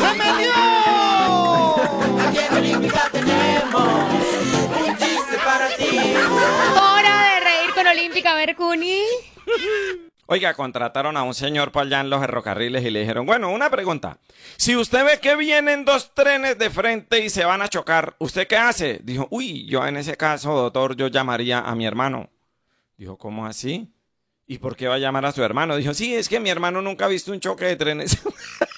me dio! Aquí en Olímpica tenemos un chiste para ti. Hora de reír con Olímpica Mercuni. Oiga, contrataron a un señor para allá en los ferrocarriles y le dijeron, bueno, una pregunta. Si usted ve que vienen dos trenes de frente y se van a chocar, ¿usted qué hace? Dijo, uy, yo en ese caso, doctor, yo llamaría a mi hermano. Dijo, ¿cómo así? ¿Y por qué va a llamar a su hermano? Dijo, sí, es que mi hermano nunca ha visto un choque de trenes.